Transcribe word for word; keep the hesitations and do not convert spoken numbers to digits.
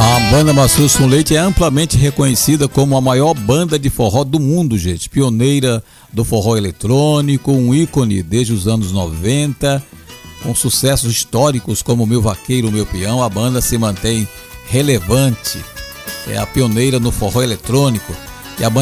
A banda Mastruz com Leite é amplamente reconhecida como a maior banda de forró do mundo, gente. Pioneira do forró eletrônico, um ícone desde os anos noventa, com sucessos históricos como Meu Vaqueiro, Meu Peão. A banda se mantém relevante, é a pioneira no forró eletrônico.